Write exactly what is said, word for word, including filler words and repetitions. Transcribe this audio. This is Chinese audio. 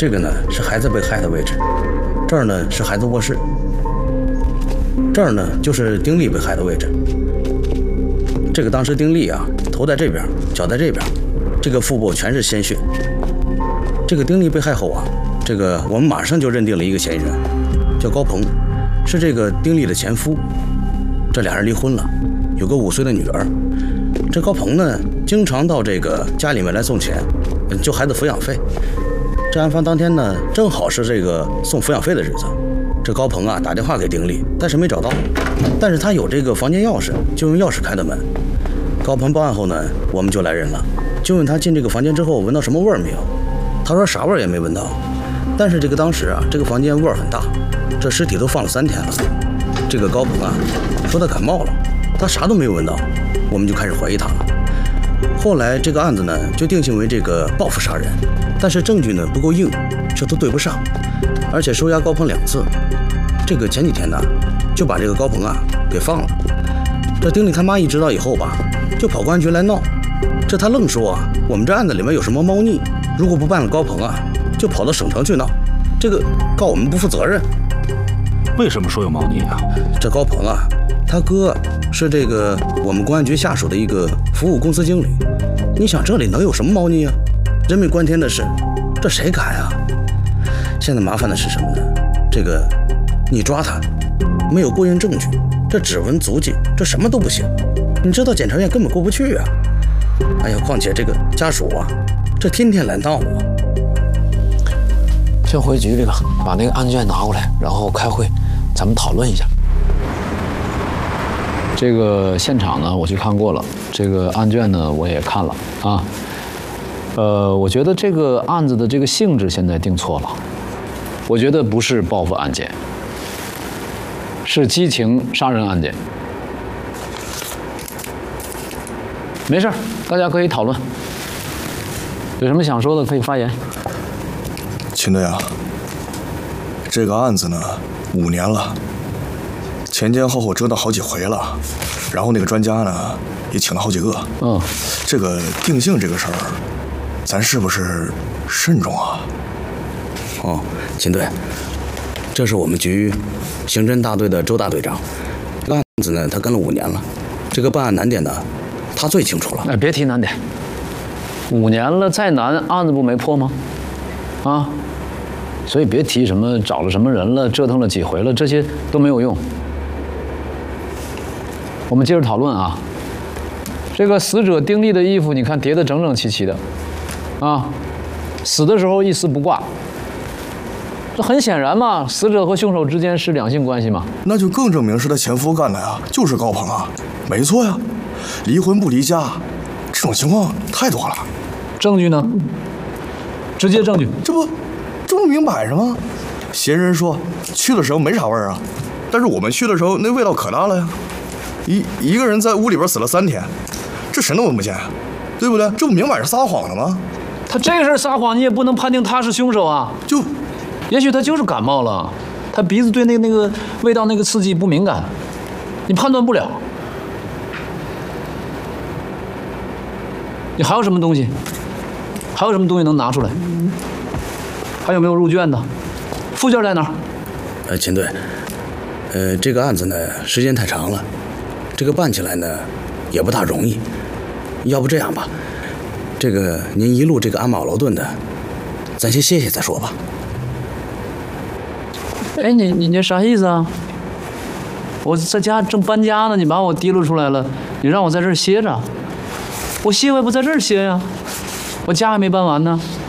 这个呢是孩子被害的位置，这儿呢是孩子卧室，这儿呢就是丁力被害的位置。这个当时丁力啊，头在这边，脚在这边，这个腹部全是鲜血。这个丁力被害后啊，这个我们马上就认定了一个嫌疑人，叫高鹏，是这个丁力的前夫。这俩人离婚了，有个五岁的女儿。这高鹏呢，经常到这个家里面来送钱，就孩子抚养费。这案发当天呢，正好是这个送抚养费的日子。这高鹏啊打电话给丁力，但是没找到。但是他有这个房间钥匙，就用钥匙开的门。高鹏报案后呢，我们就来人了，就问他进这个房间之后闻到什么味儿没有。他说啥味儿也没闻到。但是这个当时啊，这个房间味儿很大，这尸体都放了三天了。这个高鹏啊说他感冒了，他啥都没有闻到，我们就开始怀疑他了。后来这个案子呢就定性为这个报复杀人，但是证据呢不够硬，这都对不上，而且收押高鹏两次。这个前几天呢就把这个高鹏啊给放了。这丁力他妈一知道以后吧，就跑公安局来闹。这他愣说啊，我们这案子里面有什么猫腻，如果不办了高鹏啊，就跑到省城去闹，这个告我们不负责任。 为什么说有猫腻啊？ 这高鹏啊，他哥是这个我们公安局下属的一个服务公司经理，你想这里能有什么猫腻啊？人命关天的事，这谁敢啊？现在麻烦的是什么呢？这个你抓他，没有过硬证据，这指纹足迹，这什么都不行。你知道检察院根本过不去啊。哎呀，况且这个家属啊，这天天来闹啊。 先回局里吧，把那个案卷拿过来，然后开会，咱们讨论一下。这个现场呢，我去看过了，这个案卷呢，我也看了啊。呃，我觉得这个案子的这个性质现在定错了，我觉得不是报复案件，是激情杀人案件。没事，大家可以讨论，有什么想说的可以发言。 秦队啊，这个案子呢，五年了，前前后后折腾好几回了，然后那个专家呢也请了好几个。 嗯， 这个定性这个事儿，咱是不是慎重啊？ 哦，秦队，这是我们局刑侦大队的周大队长。这个案子呢，他跟了五年了，这个办案难点呢，他最清楚了。 哎，别提难点，五年了，再难案子不没破吗？啊，所以别提什么找了什么人了，折腾了几回了，这些都没有用。我们接着讨论啊。这个死者丁力的衣服，你看叠得整整齐齐的，啊，死的时候一丝不挂。这很显然嘛，死者和凶手之间是两性关系嘛。 那就更证明是他前夫干的呀，就是高鹏啊，没错呀。离婚不离家，这种情况太多了。 证据呢？直接证据， 这不，这不明摆着吗？嫌疑人说去的时候没啥味儿啊，但是我们去的时候那味道可大了呀。一一个人在屋里边死了三天，这谁能闻不见啊？对不对？这不明摆着撒谎了吗？ 他这个事儿撒谎，你也不能判定他是凶手啊。 就， 也许他就是感冒了，他鼻子对那那个味道那个刺激不敏感，你判断不了。你还有什么东西？还有什么东西能拿出来？还有没有入卷的？附件在哪儿？ 呃，秦队，呃，这个案子呢时间太长了，这个办起来呢也不大容易。要不这样吧，这个您一路这个鞍马劳顿的，咱先歇歇再说吧。 哎，你你这啥意思啊？我在家正搬家呢，你把我提溜出来了，你让我在这儿歇着，我歇我也不在这儿歇呀，我家还没搬完呢。